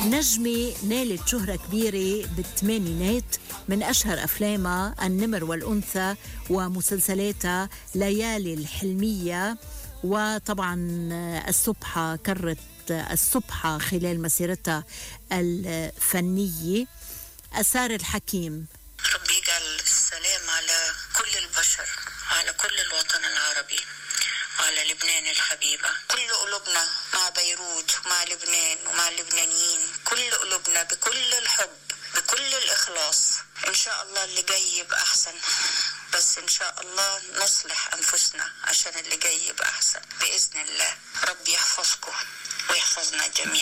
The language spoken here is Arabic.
نجمة نالت شهرة كبيرة بالثمانينات من أشهر أفلامها النمر والأنثى ومسلسلاتها ليالي الحلمية، وطبعا الصبحة كرت الصبحة خلال مسيرتها الفنية. أسار الحكيم. ربي يجعل السلام على كل البشر، على كل الوطن العربي وعلى لبنان الحبيبة. كل قلوبنا مع بيروت ومع لبنان ومع اللبنانيين، كل قلوبنا بكل الحب بكل الإخلاص. إن شاء الله اللي جاي يبقى أحسن، بس إن شاء الله نصلح أنفسنا عشان اللي جاي يبقى أحسن بإذن الله. ربي يحفظكم ويحفظنا جميعا.